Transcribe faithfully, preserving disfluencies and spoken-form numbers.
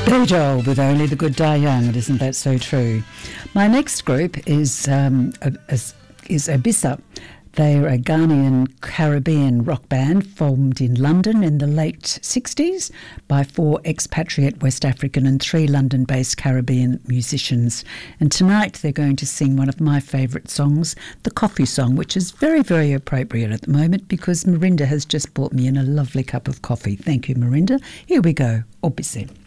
Billy Joel with Only the Good Die Young, and isn't that so true? My next group is um, is, is Obisa. They're a Ghanaian Caribbean rock band formed in London in the late sixties by four expatriate West African and three London-based Caribbean musicians. And tonight they're going to sing one of my favourite songs, the Coffee Song, which is very, very appropriate at the moment because Marinda has just brought me in a lovely cup of coffee. Thank you, Marinda. Here we go, Obisa.